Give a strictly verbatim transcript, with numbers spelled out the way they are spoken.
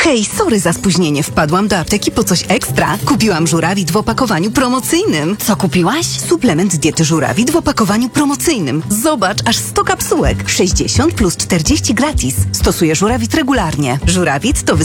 Hej, sorry za spóźnienie. Wpadłam do apteki po coś ekstra. Kupiłam żurawit w opakowaniu promocyjnym. Co kupiłaś? Suplement diety żurawit w opakowaniu promocyjnym. Zobacz, aż sto kapsułek. sześćdziesiąt plus czterdzieści gratis. Stosuję żurawit regularnie. Żurawit to